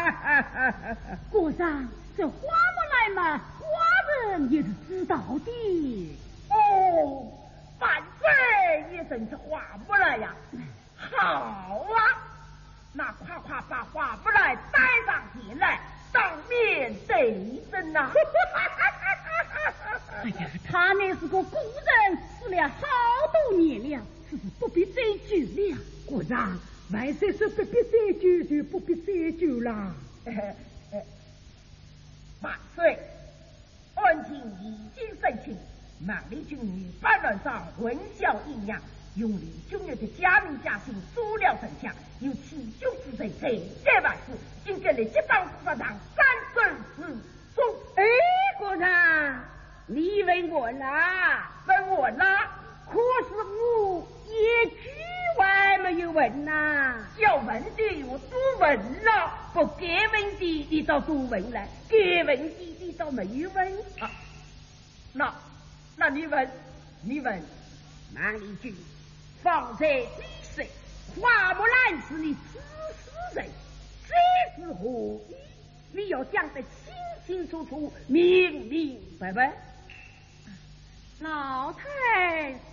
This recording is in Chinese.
国丈，这花木兰嘛，寡人也是知道的。 哦，万岁也真是花木兰呀！好啊，那快快把花木兰带上前来，当面对证呐！ 哎呀，他乃是个故人，死了好多年了，只是不必追究了。 国丈，万岁说不必追究就不必追究啦。 万岁，恩情已经申请，万里军女班轮上混淆阴阳，用李军女的假名假姓诛了丞相，有欺君之罪，罪该万死，应该立即当司法堂三审示众。 哎，国丈，你问我啦？ 问我啦？ 可是我一句话没有问呐。 要问的我多问了， 不该问的你倒多问了，该问的你倒没有问。 啊，那你问， 王立军，方才你说花木兰是你指使人，这是何意？你要讲得清清楚楚、明明白白。 老太